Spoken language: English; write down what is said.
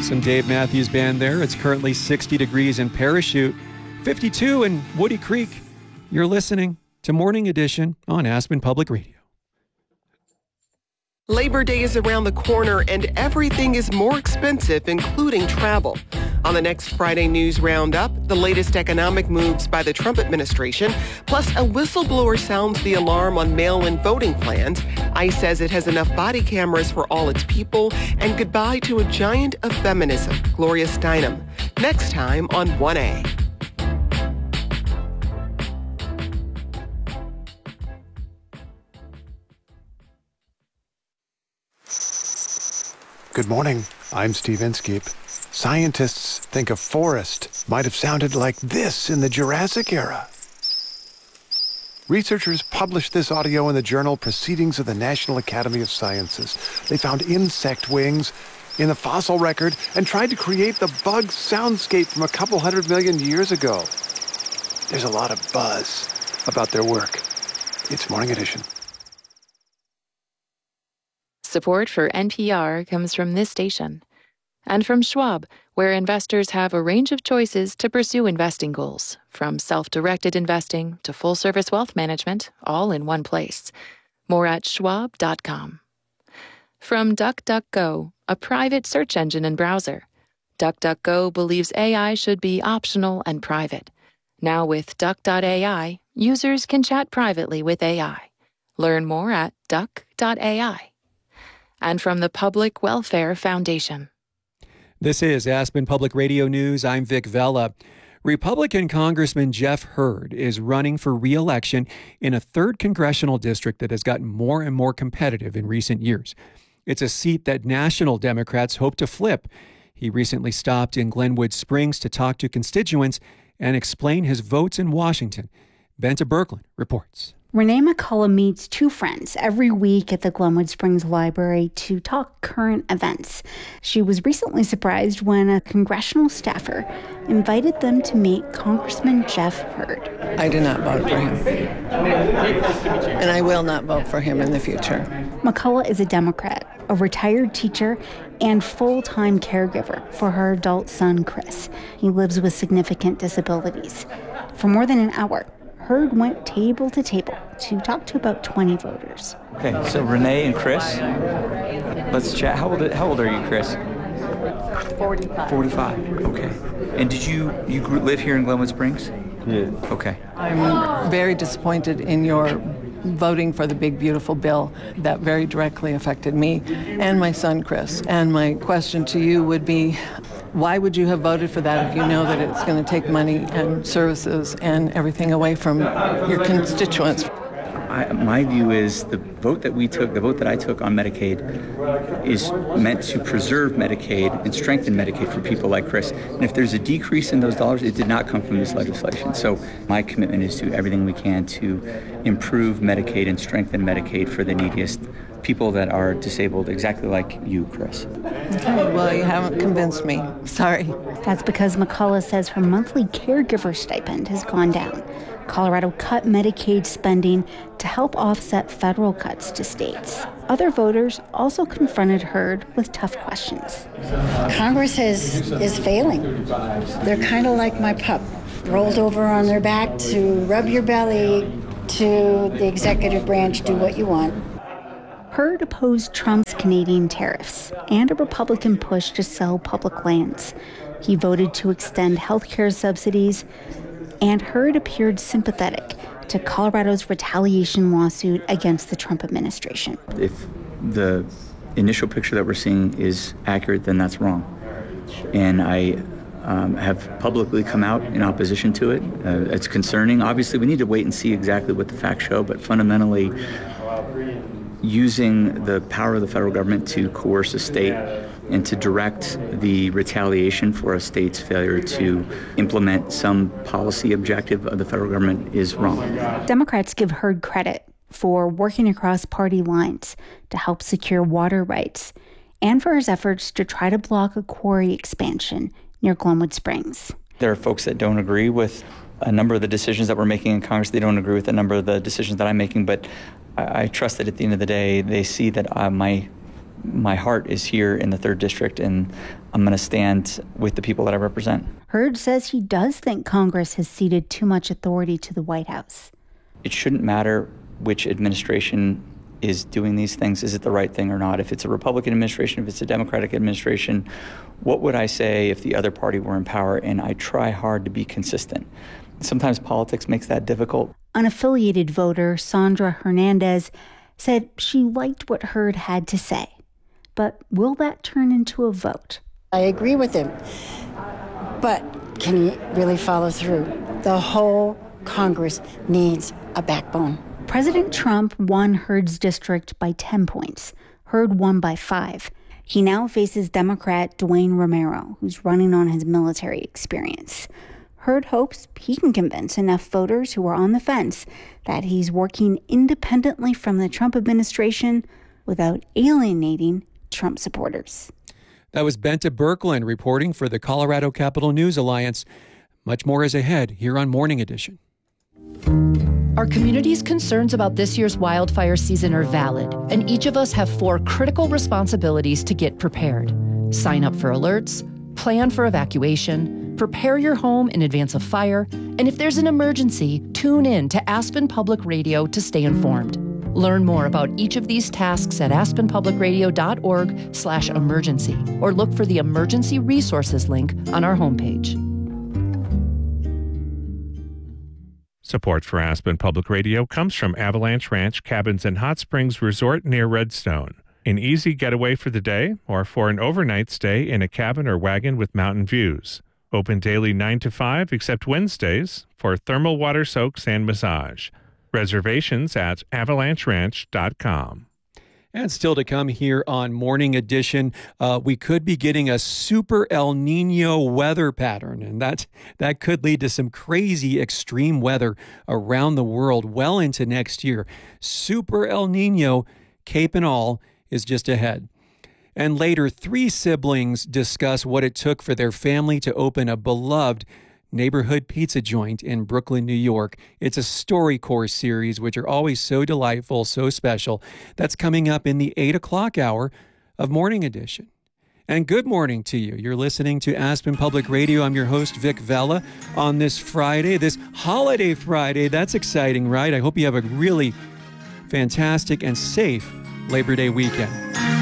Some Dave Matthews Band there. It's currently 60 degrees in Parachute, 52 in Woody Creek. You're listening to Morning Edition on Aspen Public Radio. Labor Day is around the corner and everything is more expensive, including travel. On the next Friday News Roundup, the latest economic moves by the Trump administration, plus a whistleblower sounds the alarm on mail-in voting plans. ICE says it has enough body cameras for all its people, and goodbye to a giant of feminism, Gloria Steinem. Next time on 1A. Good morning. I'm Steve Inskeep. Scientists think a forest might have sounded like this in the Jurassic era. Researchers published this audio in the journal Proceedings of the National Academy of Sciences. They found insect wings in the fossil record and tried to create the bug soundscape from a couple 100 million years ago. There's a lot of buzz about their work. It's Morning Edition. Support for NPR comes from this station and from Schwab, where investors have a range of choices to pursue investing goals, from self-directed investing to full-service wealth management, all in one place. More at schwab.com. From DuckDuckGo, a private search engine and browser. DuckDuckGo believes AI should be optional and private. Now with Duck.ai, users can chat privately with AI. Learn more at duck.ai. And from the Public Welfare Foundation. This is Aspen Public Radio News. I'm Vic Vela. Republican Congressman Jeff Hurd is running for re-election in a 3rd congressional district that has gotten more and more competitive in recent years. It's a seat that national Democrats hope to flip. He recently stopped in Glenwood Springs to talk to constituents and explain his votes in Washington. Benta Berglund reports. Renee McCullough meets 2 friends every week at the Glenwood Springs Library to talk current events. She was recently surprised when a congressional staffer invited them to meet Congressman Jeff Hurd. I do not vote for him, and I will not vote for him in the future. McCullough is a Democrat, a retired teacher, and full-time caregiver for her adult son, Chris. He lives with significant disabilities. For more than an hour, Hurd went table to table to talk to about 20 voters. Okay, so Renee and Chris, let's chat. How old are you, Chris? 45. 45, okay. And did you live here in Glenwood Springs? Yeah. Okay. I'm very disappointed in your voting for the big, beautiful bill. That very directly affected me and my son, Chris. And my question to you would be, why would you have voted for that if you know that it's going to take money and services and everything away from your constituents? My view is the vote that I took on Medicaid is meant to preserve Medicaid and strengthen Medicaid for people like Chris. And if there's a decrease in those dollars, it did not come from this legislation. So my commitment is to do everything we can to improve Medicaid and strengthen Medicaid for the neediest people that are disabled, exactly like you, Chris. Okay, well, you haven't convinced me. Sorry. That's because McCullough says her monthly caregiver stipend has gone down. Colorado cut Medicaid spending to help offset federal cuts to states. Other voters also confronted Hurd with tough questions. Congress is failing. They're kind of like my pup, rolled over on their back to rub your belly, to the executive branch, do what you want. Hurd opposed Trump's Canadian tariffs and a Republican push to sell public lands. He voted to extend health care subsidies, and Hurd appeared sympathetic to Colorado's retaliation lawsuit against the Trump administration. If the initial picture that we're seeing is accurate, then that's wrong. And I have publicly come out in opposition to it. It's concerning. Obviously, we need to wait and see exactly what the facts show, but fundamentally, using the power of the federal government to coerce a state and to direct the retaliation for a state's failure to implement some policy objective of the federal government is wrong. Democrats give Hurd credit for working across party lines to help secure water rights and for his efforts to try to block a quarry expansion near Glenwood Springs. There are folks that don't agree with a number of the decisions that we're making in Congress. They don't agree with a number of the decisions that I'm making, but I trust that at the end of the day, they see that my my heart is here in the 3rd District, and I'm going to stand with the people that I represent. Hurd says he does think Congress has ceded too much authority to the White House. It shouldn't matter which administration is doing these things. Is it the right thing or not? If it's a Republican administration, if it's a Democratic administration, what would I say if the other party were in power? And I try hard to be consistent. Sometimes politics makes that difficult. Unaffiliated voter Sandra Hernandez said she liked what Hurd had to say. But will that turn into a vote? I agree with him, but can he really follow through? The whole Congress needs a backbone. President Trump won Hurd's district by 10 points. Hurd won by 5. He now faces Democrat Dwayne Romero, who's running on his military experience. Hurd hopes he can convince enough voters who are on the fence that he's working independently from the Trump administration without alienating Trump supporters. That was Bente Birkeland reporting for the Colorado Capital News Alliance. Much more is ahead here on Morning Edition. Our community's concerns about this year's wildfire season are valid, and each of us have 4 critical responsibilities to get prepared. Sign up for alerts, plan for evacuation, prepare your home in advance of fire, and if there's an emergency, tune in to Aspen Public Radio to stay informed. Learn more about each of these tasks at aspenpublicradio.org/emergency or look for the emergency resources link on our homepage. Support for Aspen Public Radio comes from Avalanche Ranch Cabins and Hot Springs Resort near Redstone. An easy getaway for the day or for an overnight stay in a cabin or wagon with mountain views. Open daily 9 to 5 except Wednesdays for thermal water soaks and massage. Reservations at avalancheranch.com. And still to come here on Morning Edition, we could be getting a super El Nino weather pattern, and that could lead to some crazy extreme weather around the world well into next year. Super El Nino, cape and all, is just ahead. And later, 3 siblings discuss what it took for their family to open a beloved neighborhood pizza joint in Brooklyn, New York. It's a StoryCorps series, which are always so delightful, so special. That's coming up in the 8 o'clock hour of Morning Edition. And good morning to you. You're listening to Aspen Public Radio. I'm your host, Vic Vela, on this Friday, this holiday Friday. That's exciting, right? I hope you have a really fantastic and safe Labor Day weekend.